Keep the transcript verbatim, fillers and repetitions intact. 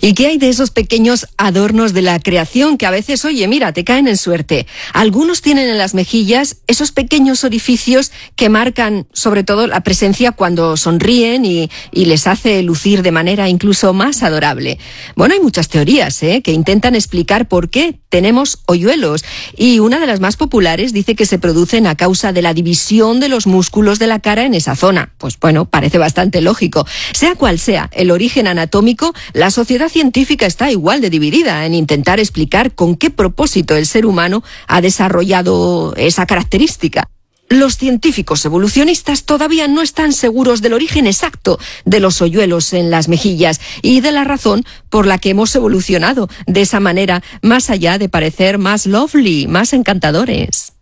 ¿Y qué hay de esos pequeños adornos de la creación que a veces, oye, mira, te caen en suerte? Algunos tienen en las mejillas esos pequeños orificios que marcan sobre todo la presencia cuando sonríen y, y les hace lucir de manera incluso más adorable. Bueno, hay muchas teorías ¿eh? que intentan explicar por qué tenemos hoyuelos, y una de las más populares dice que se producen a causa de la división de los músculos de la cara en esa zona. Pues bueno, parece bastante lógico. Sea cual sea el origen anatómico, la sociedad científica está igual de dividida en intentar explicar con qué propósito el ser humano ha desarrollado esa característica. Los científicos evolucionistas todavía no están seguros del origen exacto de los hoyuelos en las mejillas y de la razón por la que hemos evolucionado de esa manera, más allá de parecer más lovely, más encantadores.